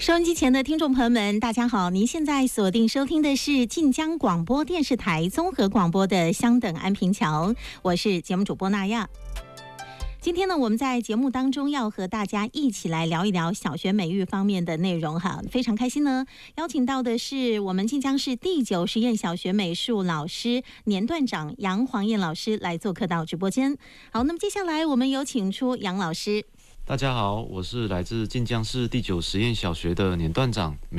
收音机前的听众朋友们，大家好！您现在锁定收听的是晋江广播电视台综合广播的相等安平桥，我是节目主播娜亚。今天呢，我们在节目当中要和大家一起来聊一聊小学美育方面的内容哈，非常开心呢，邀请到的是我们晋江市第9实验小学美术老师年段长杨黄燕老师来做客到直播间。好，那么接下来我们有请出杨老师。 大家好，我是来自晋江市第9实验小学的年段长